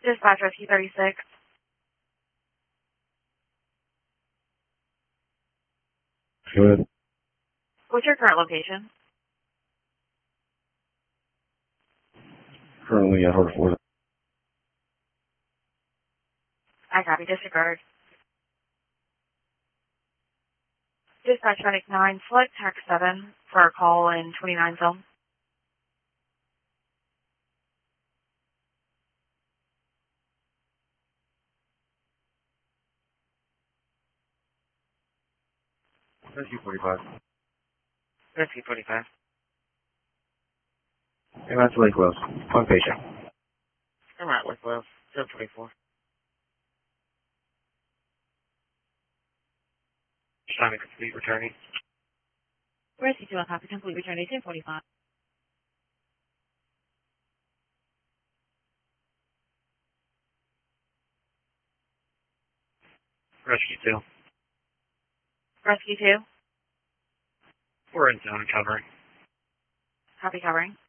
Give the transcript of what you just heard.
Dispatch Rescue 36. Good. What's your current location? Currently at Hartford. I copy. Disregard. Dispatch Medic 9, select TAC 7 for a call in 29 zone. Rescue 45. Rescue 45. And that's Lake Wells. One patient. I'm at Lake Wells. 024. Trying to complete returning. Rescue 2, copy. Complete return to 1045. Rescue 2. Rescue 2, We're in zone covering. copy covering.